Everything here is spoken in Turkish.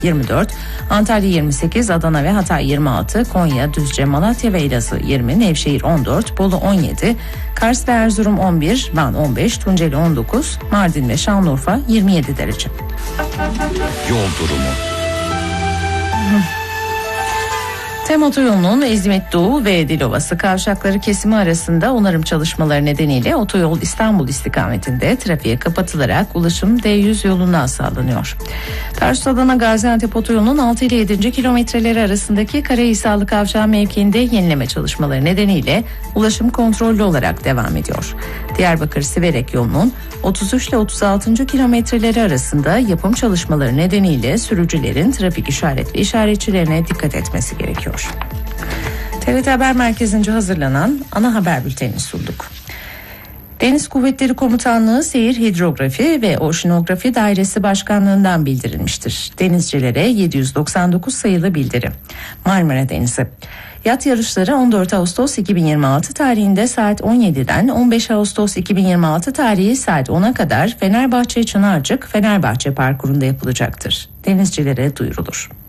24, Antalya 28, Adana ve Hatay 26, Konya, Düzce, Malatya ve Elazığ 20, Nevşehir 14, Bolu 17, Kars ve Erzurum 11, Van 15, Tunceli 19, Mardin ve Şanlıurfa 27 derece. Yol durumu. TEM otoyolunun İzmit Doğu ve Dilovası kavşakları kesimi arasında onarım çalışmaları nedeniyle otoyol İstanbul istikametinde trafiğe kapatılarak ulaşım D100 yolundan sağlanıyor. Tarsus Adana Gaziantep otoyolunun 6 ile 7. kilometreleri arasındaki Karahisarlı kavşağı mevkiinde yenileme çalışmaları nedeniyle ulaşım kontrollü olarak devam ediyor. Diyarbakır Siverek yolunun 33 ile 36. kilometreleri arasında yapım çalışmaları nedeniyle sürücülerin trafik işaretli işaretçilerine dikkat etmesi gerekiyor. TRT Haber Merkezi'nce hazırlanan ana haber bültenini sunduk. Deniz Kuvvetleri Komutanlığı Seyir Hidrografi ve Oşinografi Dairesi Başkanlığı'ndan bildirilmiştir. Denizcilere 799 sayılı bildiri. Marmara Denizi. Yat yarışları 14 Ağustos 2026 tarihinde saat 17'den 15 Ağustos 2026 tarihi saat 10'a kadar Fenerbahçe Çınarcık Fenerbahçe parkurunda yapılacaktır. Denizcilere duyurulur.